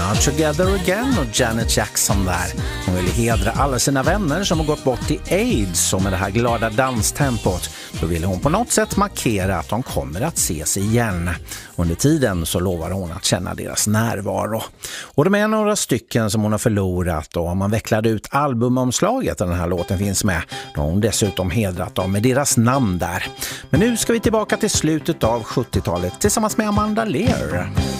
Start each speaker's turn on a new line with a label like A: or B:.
A: Together Again och Janet Jackson där. Hon ville hedra alla sina vänner som har gått bort i AIDS, och med det här glada danstempot då ville hon på något sätt markera att de kommer att ses igen. Under tiden så lovar hon att känna deras närvaro. Och de är några stycken som hon har förlorat, och om man vecklade ut albumomslaget där den här låten finns med, då har hon dessutom hedrat dem med deras namn där. Men nu ska vi tillbaka till slutet av 70-talet tillsammans med Amanda Lear.